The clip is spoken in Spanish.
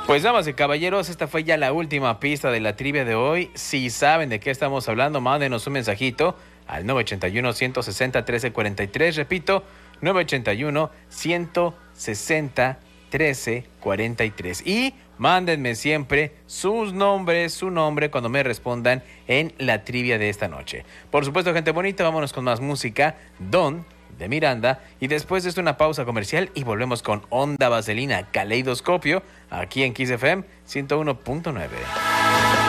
Pues damas y caballeros, esta fue ya la última pista de la trivia de hoy. Si saben de qué estamos hablando, mándenos un mensajito al 981-160-1343. Repito, 981-160-1343. Y mándenme siempre sus nombres, su nombre cuando me respondan en la trivia de esta noche. Por supuesto, gente bonita, vámonos con más música. Don de Miranda, y después de esto una pausa comercial y volvemos con Onda Vaselina Caleidoscopio aquí en Kiss FM 101.9.